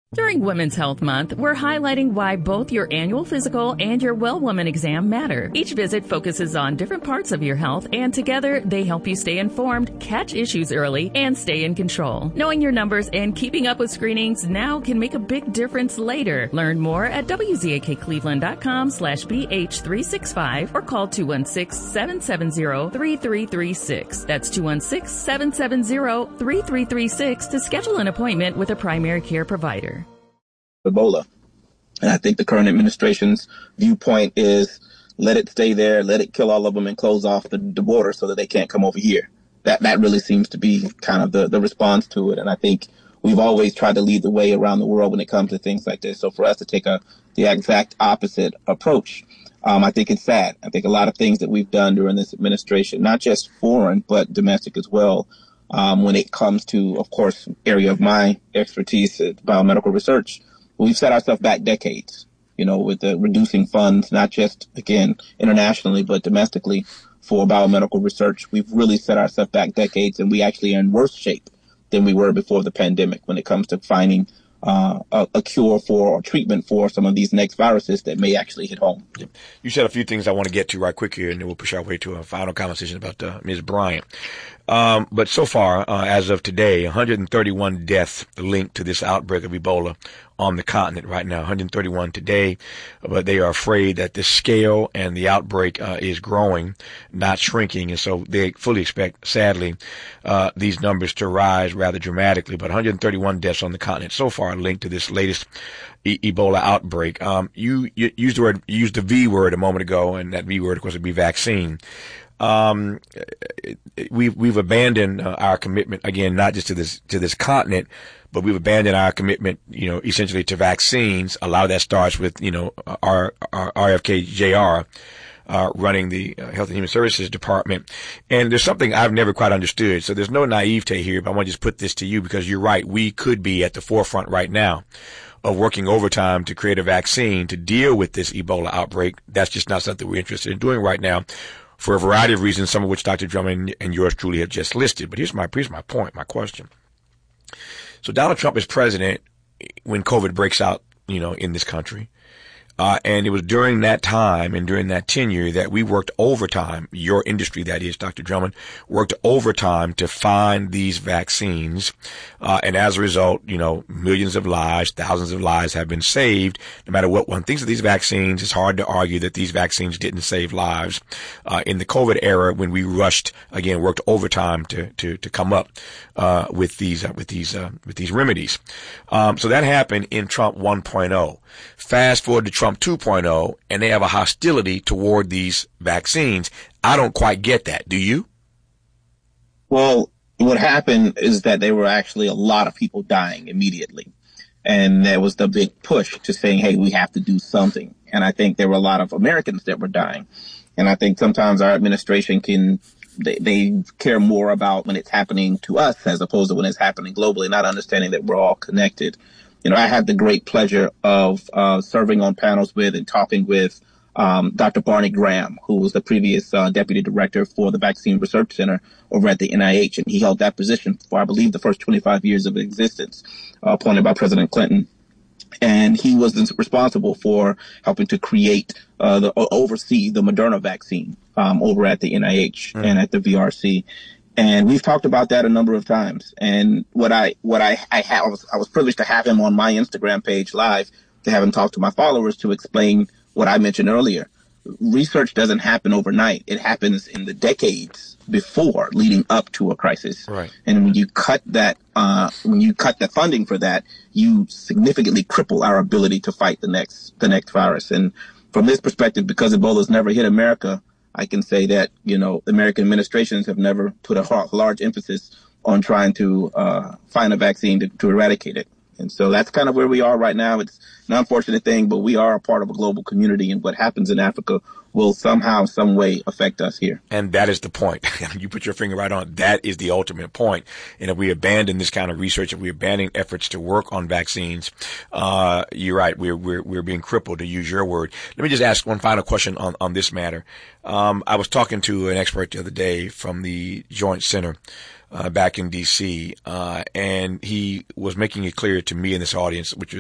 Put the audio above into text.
During Women's Health Month, we're highlighting why both your annual physical and your Well Woman exam matter. Each visit focuses on different parts of your health, and together they help you stay informed, catch issues early, and stay in control. Knowing your numbers and keeping up with screenings now can make a big difference later. Learn more at wzakcleveland.com/BH365 or call 216-770-3336. That's 216-770-3336 to schedule an appointment with a primary care provider. Ebola. And I think the current administration's viewpoint is let it stay there, let it kill all of them and close off the border so that they can't come over here. That really seems to be kind of the response to it. And I think we've always tried to lead the way around the world when it comes to things like this. So for us to take the exact opposite approach, I think it's sad. I think a lot of things that we've done during this administration, not just foreign, but domestic as well, when it comes to, of course, area of my expertise, biomedical research, we've set ourselves back decades, with the reducing funds, not just, again, internationally, but domestically for biomedical research. We've really set ourselves back decades, and we actually are in worse shape than we were before the pandemic when it comes to finding a cure for or treatment for some of these next viruses that may actually hit home. You said a few things I want to get to right quick here, and then we'll push our way to a final conversation about Ms. Bryant. But so far, as of today, 131 deaths linked to this outbreak of Ebola on the continent right now, 131 today. But they are afraid that the scale and the outbreak is growing, not shrinking. And so they fully expect, sadly, these numbers to rise rather dramatically. But 131 deaths on the continent so far linked to this latest Ebola outbreak. You used the V word a moment ago, and that V word, of course, would be vaccine. We've abandoned our commitment, again, not just to this continent, but we've abandoned our commitment, essentially to vaccines. A lot of that starts with, our RFK Jr. Running the Health and Human Services Department. And there's something I've never quite understood. So there's no naivete here, but I want to just put this to you because you're right. We could be at the forefront right now of working overtime to create a vaccine to deal with this Ebola outbreak. That's just not something we're interested in doing right now, for a variety of reasons, some of which Dr. Drummond and yours truly have just listed. But here's my point, my question. So Donald Trump is president when COVID breaks out, in this country. And it was during that time and during that tenure that we worked overtime, your industry, that is, Dr. Drummond, worked overtime to find these vaccines. And as a result, millions of lives, thousands of lives have been saved. No matter what one thinks of these vaccines, it's hard to argue that these vaccines didn't save lives. In the COVID era, when we rushed, again, worked overtime to come up, with these remedies. So that happened in Trump 1.0. Fast forward to Trump 2.0, and they have a hostility toward these vaccines. I don't quite get that. Do you? Well, what happened is that there were actually a lot of people dying immediately. And there was the big push to saying, hey, we have to do something. And I think there were a lot of Americans that were dying. And I think sometimes our administration they care more about when it's happening to us as opposed to when it's happening globally, not understanding that we're all connected. I had the great pleasure of serving on panels with and talking with Dr. Barney Graham, who was the previous deputy director for the Vaccine Research Center over at the NIH. And he held that position for, I believe, the first 25 years of existence, appointed by President Clinton. And he was responsible for helping to create, oversee the Moderna vaccine over at the NIH and at the VRC. And we've talked about that a number of times. And I was privileged to have him on my Instagram page live, to have him talk to my followers to explain what I mentioned earlier. Research doesn't happen overnight. It happens in the decades before, leading up to a crisis. Right. And when you cut the funding for that, you significantly cripple our ability to fight the next virus. And from this perspective, because Ebola's never hit America, I can say that, American administrations have never put a large emphasis on trying to find a vaccine to eradicate it. And so that's kind of where we are right now. It's an unfortunate thing, but we are a part of a global community, and what happens in Africa will somehow, some way affect us here. And that is the point. You put your finger right on it. That is the ultimate point. And if we abandon this kind of research, if we abandon efforts to work on vaccines, you're right. We're being crippled, to use your word. Let me just ask one final question on this matter. I was talking to an expert the other day from the Joint Center back in D.C., and he was making it clear to me in this audience, which